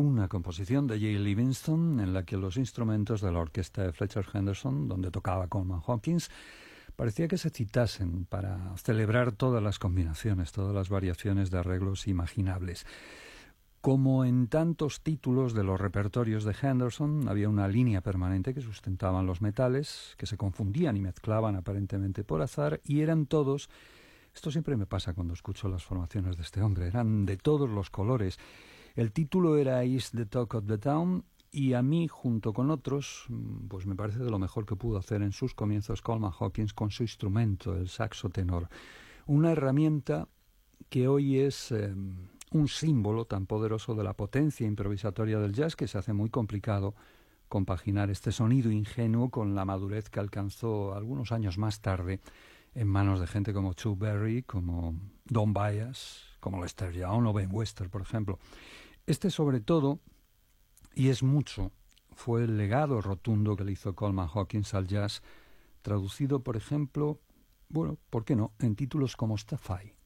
una composición de Jay Livingston en la que los instrumentos de la orquesta de Fletcher Henderson, donde tocaba Coleman Hawkins, parecía que se citasen para celebrar todas las combinaciones, todas las variaciones de arreglos imaginables. Como en tantos títulos de los repertorios de Henderson, había una línea permanente que sustentaban los metales, que se confundían y mezclaban aparentemente por azar, y eran todos, esto siempre me pasa cuando escucho las formaciones de este hombre, eran de todos los colores. El título era Is the Talk of the Town, y a mí, junto con otros, pues me parece de lo mejor que pudo hacer en sus comienzos Coleman Hawkins con su instrumento, el saxo tenor. Una herramienta que hoy es un símbolo tan poderoso de la potencia improvisatoria del jazz que se hace muy complicado compaginar este sonido ingenuo con la madurez que alcanzó algunos años más tarde en manos de gente como Chuck Berry, como Don Byas, como Lester Young o Ben Webster, por ejemplo. Este, sobre todo, y es mucho, fue el legado rotundo que le hizo Coleman Hawkins al jazz, traducido, por ejemplo, bueno, ¿por qué no?, en títulos como Staffy.